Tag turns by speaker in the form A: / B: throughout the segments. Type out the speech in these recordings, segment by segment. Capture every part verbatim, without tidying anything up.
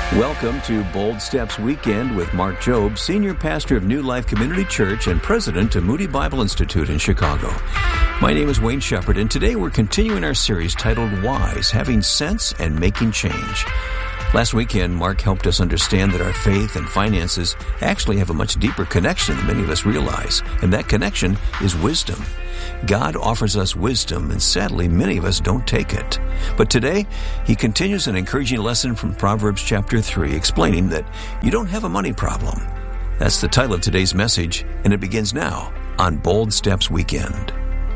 A: Welcome to Bold Steps Weekend with Mark Jobe, Senior Pastor of New Life Community Church and President of Moody Bible Institute in Chicago. My name is Wayne Shepherd, and today we're continuing our series titled Wise, Having Sense and Making Change. Last weekend, Mark helped us understand that our faith and finances actually have a much deeper connection than many of us realize, and that connection is wisdom. God offers us wisdom, and sadly, many of us don't take it. But today, he continues an encouraging lesson from Proverbs chapter three, explaining that you don't have a money problem. That's the title of today's message, and it begins now on Bold Steps Weekend.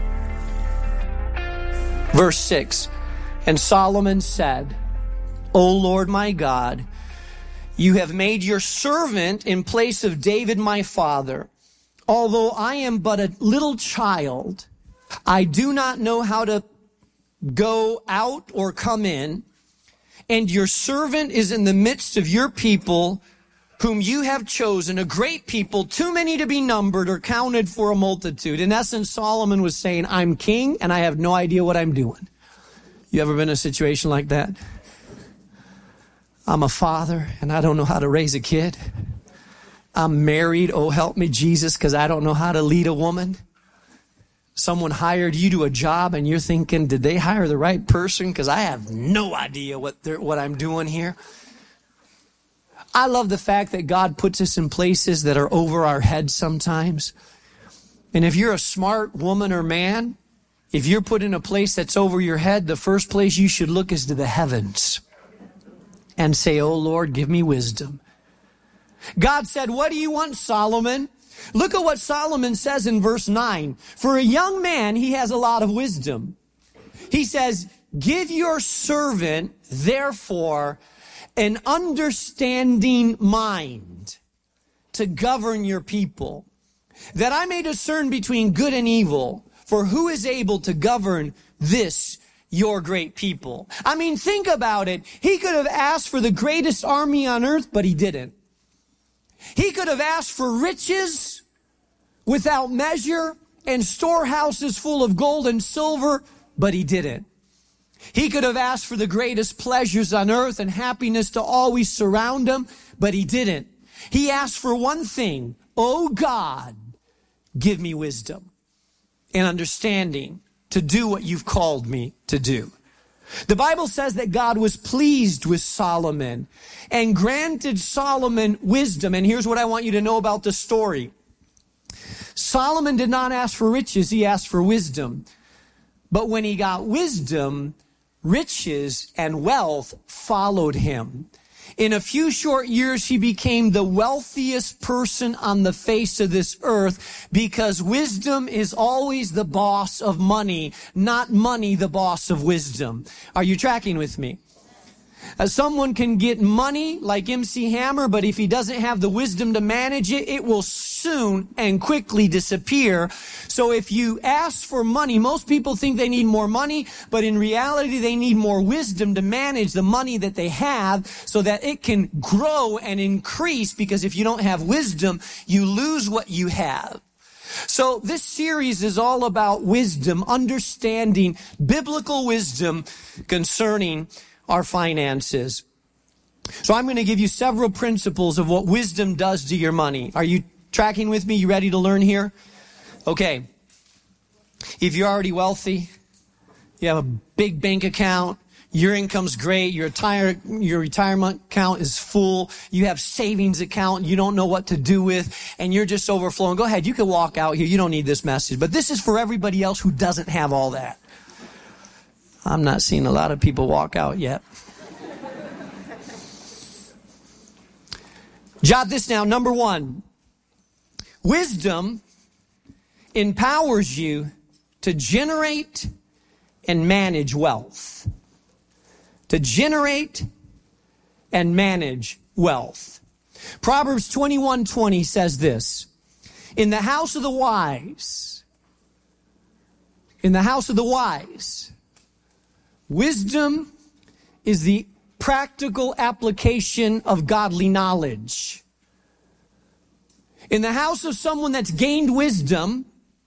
B: Verse six, and Solomon said, O Lord my God, you have made your servant in place of David my father. Although I am but a little child, I do not know how to go out or come in, and your servant is in the midst of your people, whom you have chosen, a great people, too many to be numbered or counted for a multitude. In essence, Solomon was saying, I'm king, and I have no idea what I'm doing. You ever been in a situation like that? I'm a father, and I don't know how to raise a kid. I'm married, oh help me Jesus, because I don't know how to lead a woman. Someone hired you to a job and you're thinking, did they hire the right person? Because I have no idea what they're, what I'm doing here. I love the fact that God puts us in places that are over our heads sometimes. And if you're a smart woman or man, if you're put in a place that's over your head, the first place you should look is to the heavens and say, oh Lord, give me wisdom. God said, what do you want, Solomon? Look at what Solomon says in verse nine. For a young man, he has a lot of wisdom. He says, give your servant, therefore, an understanding mind to govern your people, that I may discern between good and evil, for who is able to govern this your great people? I mean, think about it. He could have asked for the greatest army on earth, but he didn't. He could have asked for riches without measure and storehouses full of gold and silver, but he didn't. He could have asked for the greatest pleasures on earth and happiness to always surround him, but he didn't. He asked for one thing. Oh God, give me wisdom and understanding to do what you've called me to do. The Bible says that God was pleased with Solomon and granted Solomon wisdom. And here's what I want you to know about the story. Solomon did not ask for riches, he asked for wisdom. But when he got wisdom, riches and wealth followed him. In a few short years, he became the wealthiest person on the face of this earth, because wisdom is always the boss of money, not money the boss of wisdom. Are you tracking with me? Uh, someone can get money like M C Hammer, but if he doesn't have the wisdom to manage it, it will soon and quickly disappear. So if you ask for money, most people think they need more money, but in reality, they need more wisdom to manage the money that they have so that it can grow and increase, because if you don't have wisdom, you lose what you have. So this series is all about wisdom, understanding biblical wisdom concerning our finances. So I'm going to give you several principles of what wisdom does to your money. Are you tracking with me? You ready to learn here? Okay. If you're already wealthy, you have a big bank account, your income's great, your retire, your retirement account is full, you have savings account you don't know what to do with, and you're just overflowing. Go ahead, you can walk out here. You don't need this message. But this is for everybody else who doesn't have all that. I'm not seeing a lot of people walk out yet. Jot this down. Number one, wisdom empowers you to generate and manage wealth. To generate and manage wealth. Proverbs twenty-one twenty says this, in the house of the wise, in the house of the wise, wisdom is the practical application of godly knowledge. In the house of someone that's gained wisdom,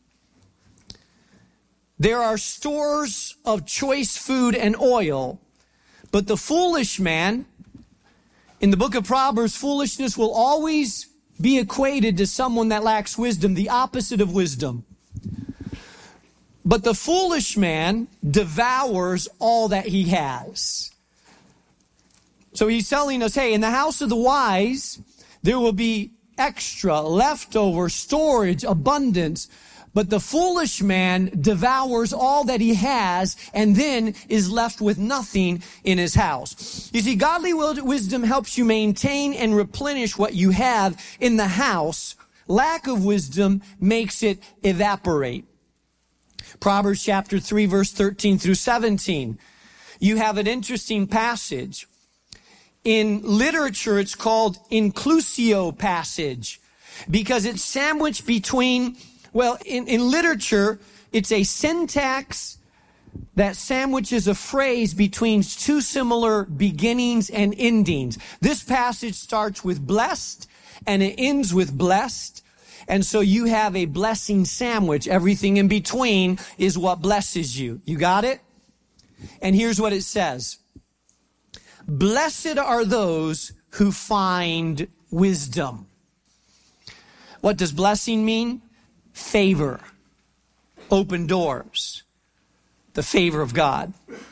B: there are stores of choice food and oil, but the foolish man In the book of Proverbs, foolishness will always be equated to someone that lacks wisdom, the opposite of wisdom. But the foolish man devours all that he has. So he's telling us, hey, in the house of the wise, there will be extra, leftover, storage, abundance. But the foolish man devours all that he has and then is left with nothing in his house. You see, godly wisdom helps you maintain and replenish what you have in the house. Lack of wisdom makes it evaporate. Proverbs chapter three, verse thirteen through seventeen. You have an interesting passage. In literature, it's called inclusio passage because it's sandwiched between, well, in, in literature, it's a syntax that sandwiches a phrase between two similar beginnings and endings. This passage starts with blessed and it ends with blessed. And so you have a blessing sandwich. Everything in between is what blesses you. You got it? And here's what it says. Blessed are those who find wisdom. What does blessing mean? Favor. Open doors. The favor of God.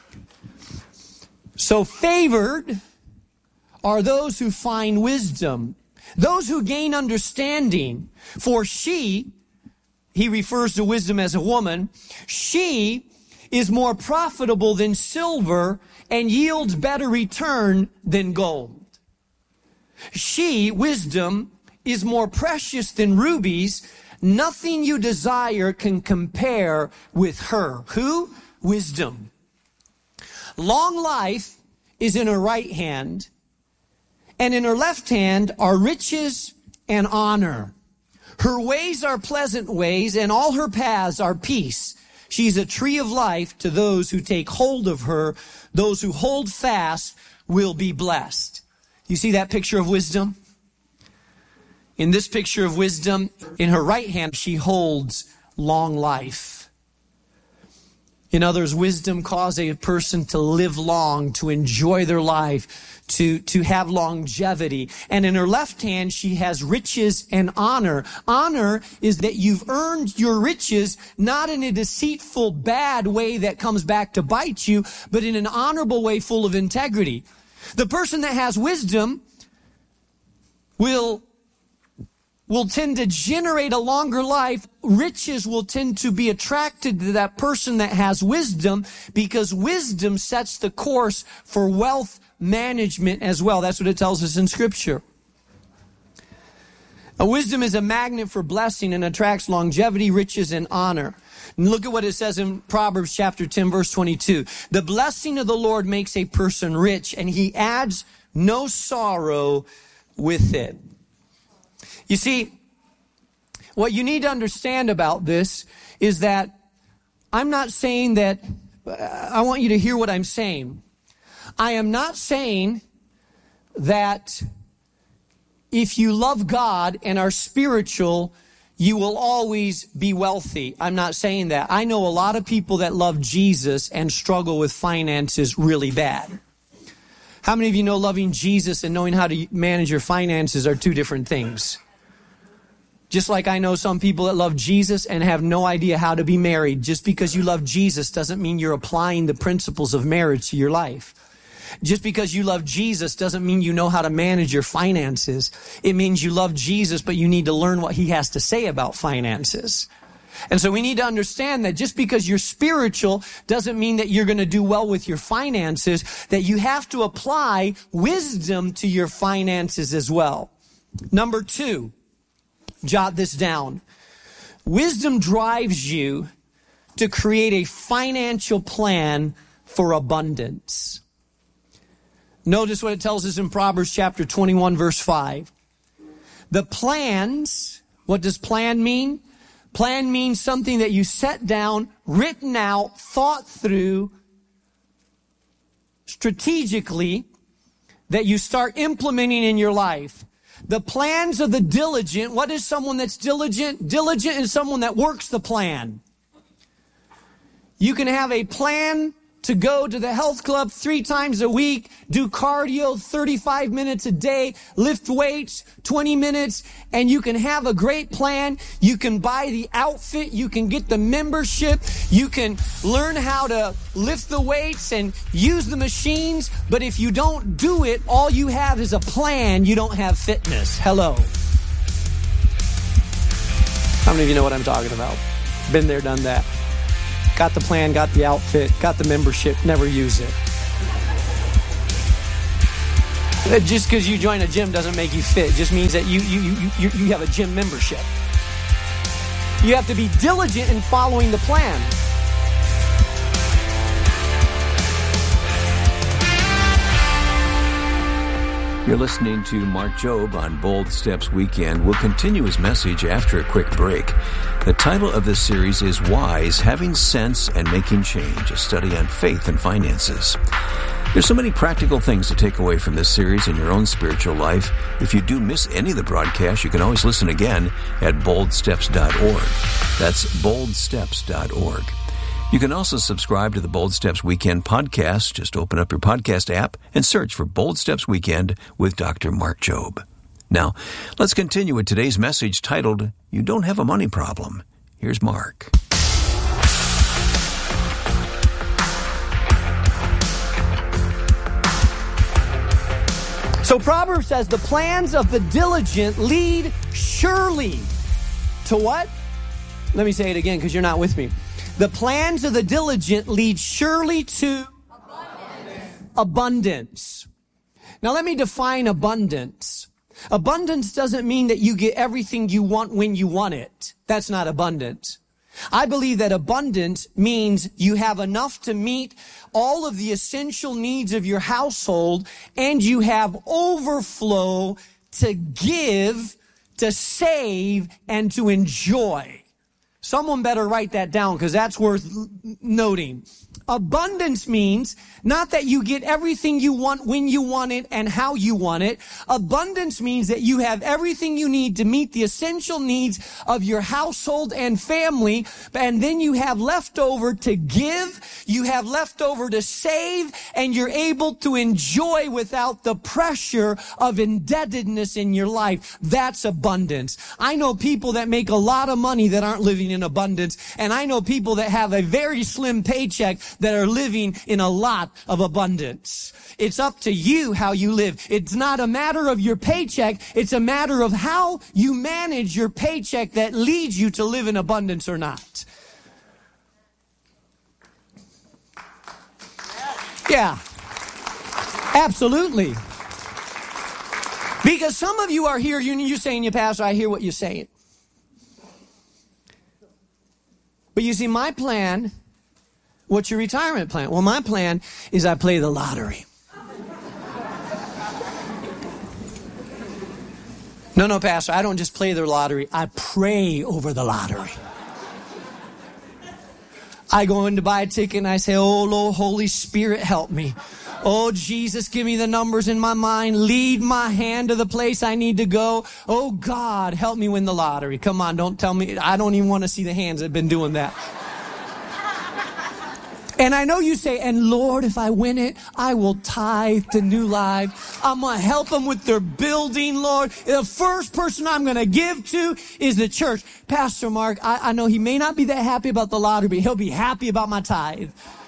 B: So favored are those who find wisdom. Those who gain understanding. For she, he refers to wisdom as a woman, she is more profitable than silver and yields better return than gold. She, wisdom, is more precious than rubies. Nothing you desire can compare with her. Who? Wisdom. Long life is in her right hand, and in her left hand are riches and honor. Her ways are pleasant ways, and all her paths are peace. She's a tree of life to those who take hold of her. Those who hold fast will be blessed. You see that picture of wisdom? In this picture of wisdom, in her right hand, she holds long life. In others, wisdom causes a person to live long, to enjoy their life, to, to have longevity. And in her left hand, she has riches and honor. Honor is that you've earned your riches, not in a deceitful, bad way that comes back to bite you, but in an honorable way full of integrity. The person that has wisdom will will tend to generate a longer life. Riches will tend to be attracted to that person that has wisdom because wisdom sets the course for wealth management as well. That's what it tells us in Scripture. A wisdom is a magnet for blessing and attracts longevity, riches, and honor. And look at what it says in Proverbs chapter ten, verse twenty-two. The blessing of the Lord makes a person rich, and he adds no sorrow with it. You see, what you need to understand about this is that I'm not saying that, I want you to hear what I'm saying. I am not saying that if you love God and are spiritual, you will always be wealthy. I'm not saying that. I know a lot of people that love Jesus and struggle with finances really bad. How many of you know loving Jesus and knowing how to manage your finances are two different things? Just like I know some people that love Jesus and have no idea how to be married. Just because you love Jesus doesn't mean you're applying the principles of marriage to your life. Just because you love Jesus doesn't mean you know how to manage your finances. It means you love Jesus, but you need to learn what he has to say about finances. And so we need to understand that just because you're spiritual doesn't mean that you're going to do well with your finances, that you have to apply wisdom to your finances as well. Number two. Jot this down. Wisdom drives you to create a financial plan for abundance. Notice what it tells us in Proverbs chapter twenty-one, verse five. The plans, what does plan mean? Plan means something that you set down, written out, thought through, strategically, that you start implementing in your life. The plans of the diligent. What is someone that's diligent? Diligent is someone that works the plan. You can have a plan to go to the health club three times a week, do cardio thirty-five minutes a day, lift weights twenty minutes, and you can have a great plan. You can buy the outfit. You can get the membership. You can learn how to lift the weights and use the machines. But if you don't do it, all you have is a plan. You don't have fitness. Hello. How many of you know what I'm talking about? Been there, done that. Got the plan, got the outfit, got the membership, never use it. Just because you join a gym doesn't make you fit. It just means that you, you, you, you, you have a gym membership. You have to be diligent in following the plan.
A: You're listening to Mark Jobe on Bold Steps Weekend. We'll continue his message after a quick break. The title of this series is Wise, Having Sense and Making Change, a study on faith and finances. There's so many practical things to take away from this series in your own spiritual life. If you do miss any of the broadcasts, you can always listen again at bold steps dot org. That's bold steps dot org. You can also subscribe to the Bold Steps Weekend podcast. Just open up your podcast app and search for Bold Steps Weekend with Doctor Mark Jobe. Now, let's continue with today's message titled, You Don't Have a Money Problem. Here's Mark.
B: So Proverbs says, the plans of the diligent lead surely to what? Let me say it again because you're not with me. The plans of the diligent lead surely to abundance. abundance. Now let me define abundance. Abundance doesn't mean that you get everything you want when you want it. That's not abundance. I believe that abundance means you have enough to meet all of the essential needs of your household, and you have overflow to give, to save, and to enjoy. Someone better write that down because that's worth noting. Abundance means not that you get everything you want when you want it and how you want it. Abundance means that you have everything you need to meet the essential needs of your household and family, and then you have leftover to give, you have leftover to save, and you're able to enjoy without the pressure of indebtedness in your life. That's abundance. I know people that make a lot of money that aren't living in abundance, and I know people that have a very slim paycheck that are living in a lot of abundance. It's up to you how you live. It's not a matter of your paycheck. It's a matter of how you manage your paycheck that leads you to live in abundance or not. Yeah, absolutely. Because some of you are here, you're saying, you Pastor, I hear what you're saying. But you see, my plan, what's your retirement plan? Well, my plan is I play the lottery. No, no, Pastor, I don't just play the lottery. I pray over the lottery. I go in to buy a ticket and I say, oh, Lord, Holy Spirit, help me. Oh, Jesus, give me the numbers in my mind. Lead my hand to the place I need to go. Oh, God, help me win the lottery. Come on, don't tell me. I don't even want to see the hands that have been doing that. And I know you say, and Lord, if I win it, I will tithe to New Life. I'm going to help them with their building, Lord. The first person I'm going to give to is the church. Pastor Mark, I, I know he may not be that happy about the lottery, but he'll be happy about my tithe.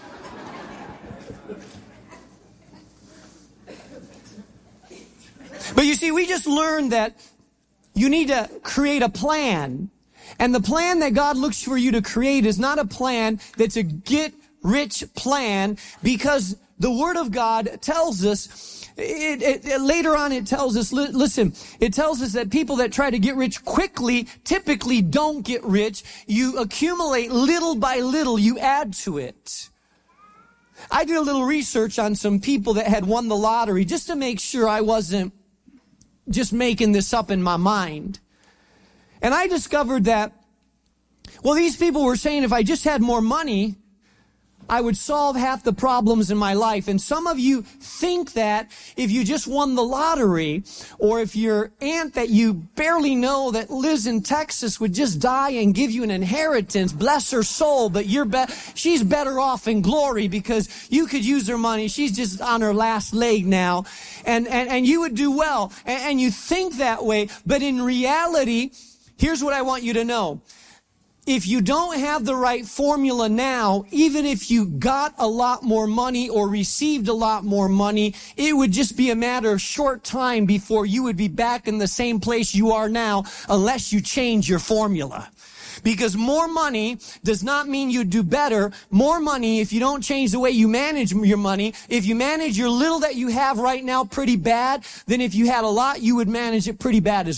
B: But you see, we just learned that you need to create a plan. And the plan that God looks for you to create is not a plan that's a get-rich plan, because the Word of God tells us, it, it, it, later on it tells us, li- listen, it tells us that people that try to get rich quickly typically don't get rich. You accumulate little by little, you add to it. I did a little research on some people that had won the lottery just to make sure I wasn't just making this up in my mind. And I discovered that, well, these people were saying if I just had more money, I would solve half the problems in my life. And some of you think that if you just won the lottery, or if your aunt that you barely know that lives in Texas would just die and give you an inheritance, bless her soul, but you're be- she's better off in glory because you could use her money. She's just on her last leg now. And, and, and you would do well. And, and you think that way. But in reality, here's what I want you to know. If you don't have the right formula now, even if you got a lot more money or received a lot more money, it would just be a matter of short time before you would be back in the same place you are now unless you change your formula. Because more money does not mean you do better. More money, if you don't change the way you manage your money, if you manage your little that you have right now pretty bad, then if you had a lot, you would manage it pretty bad as well.